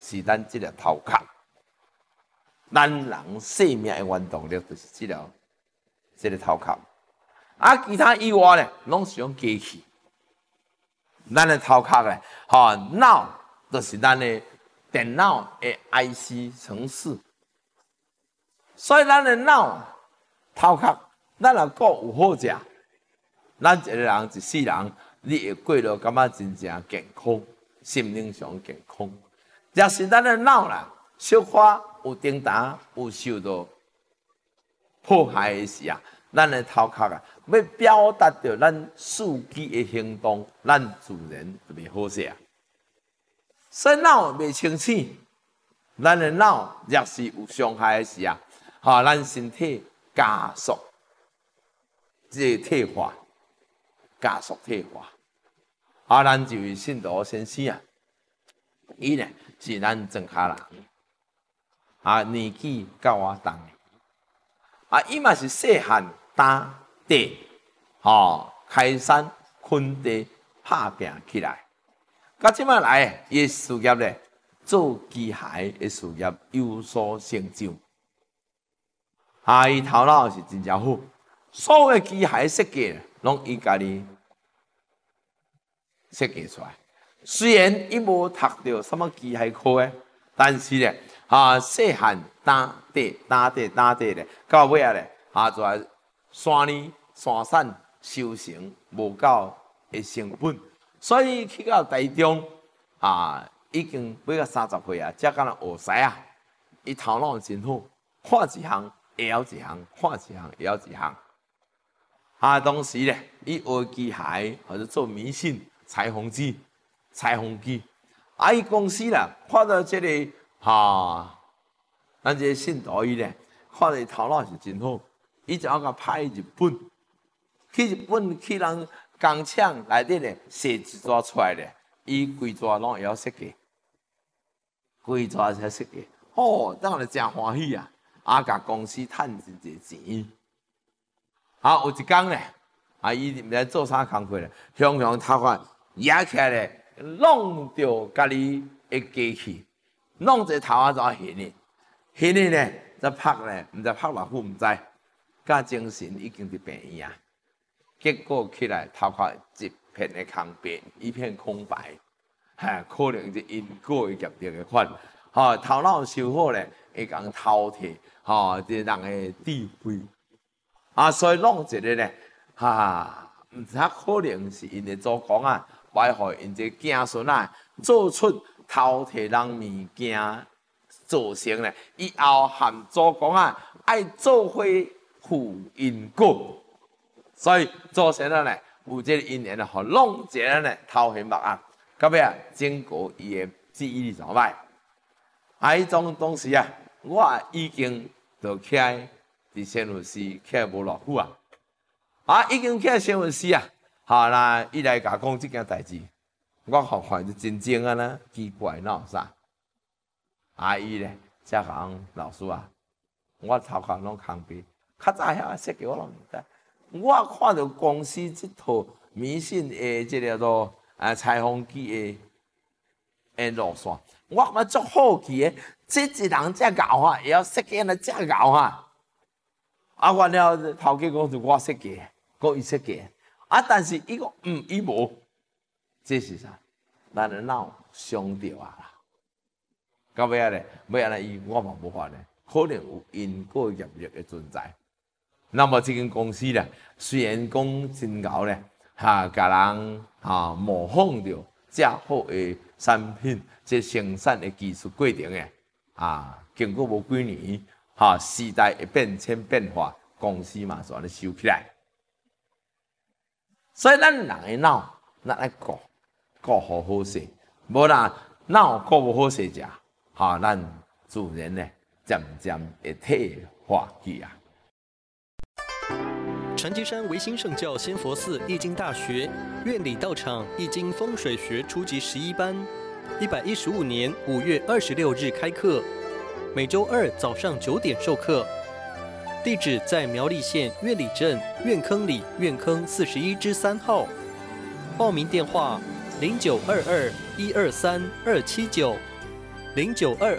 是咱这个头壳。咱人生命的原动力就是这个头壳。啊，其他以外咧，拢是用机器。咱的头壳咧，脑就是咱的电脑的 IC 程式。所以咱的脑头壳，咱若顾有好食，咱一个人一世人，你会过落感觉真正健康，心灵上健康。若是咱的脑啦，小可有叮当，有受到迫害的时啊，咱的头壳啊，要表达着咱司机的行动，咱自然就袂好势啊。所以脑袂清醒，咱的脑若是有伤害的时啊，咱身体加速这退化，加速退化。咱这位信徒先生啊，伊呢是咱庄脚人，年纪甲我同的，伊嘛是细汉打地，开山垦地拍拼起来，到即摆来，伊的事业咧，做机械的事业有所成就。伊头脑是真正好，所有的机械设计拢伊家己设计出来。虽然伊无读到什么机械科的，但是咧，细汉打地咧，到尾啊咧，就来山里山产收成无够的成本，所以去到台中已经要到30岁啊，才敢若学师啊。伊头脑真好，看一项会晓一项，看一项会晓一项。当时咧，伊学机械或者做迷信裁缝机。伊公司啦，看到这个咱这个信徒伊咧，看到伊头脑是真好，伊就要甲派日本，去日本去人工厂内底咧，写一纸出来咧，伊规纸拢会晓设计，规纸才设计，当然真欢喜啊！甲公司趁真侪钱。有一天咧，伊毋知做啥工课咧，向头发压起来咧。弄着家己的机器，弄一头仔怎现呢？现呢咧，则拍咧，毋知拍偌久，毋知。甲精神已经伫病院啊。结果起来头壳一片的空白，一片空白，可能是因果业力的款。头脑修好咧，会讲饕餮，这人的智慧。所以弄一个咧，毋知可能是因的祖公啊。爱互因这子孙做出饕餮人物件造成咧，以后含祖公爱做伙负因果，所以造成了咧有这个因缘互弄一个咧头显目啊，到尾整个伊的记忆力怎歹？迄种当时我已经就起来伫新闻司起来无偌久已经起来新闻司那伊来甲讲即件代志，我看就真正啦，奇怪哪有啥？伊咧才讲老师我头壳拢空白，较早遐设计我拢毋知。我看到公司即套迷信的即个做裁缝机的路线，我感觉足好奇的，这一人遮牛会晓设计安遮牛完了头家讲是我设计，讲伊设计。但是伊讲伊无，这是啥？咱的脑伤着啦。到尾咧，要安尼我嘛无法咧，可能有因果业力的存在。那么这间公司咧，虽然讲真牛咧，甲人模仿着遮好的产品，这生产的技术过程诶，经过无几年，时代会变迁变化，公司嘛就安尼收起来。所以咱人的脑，咱爱顾好势，无啦脑顾无好势者，咱自然咧渐渐会退化去啊。 传基山维新圣教仙佛寺易经大学院里道场易经风水学初级11班，115年5月26日开课，每周二早上9点授课。地址在苗栗县苑里镇苑坑里苑坑41之3号，报名电话0922123279。 0922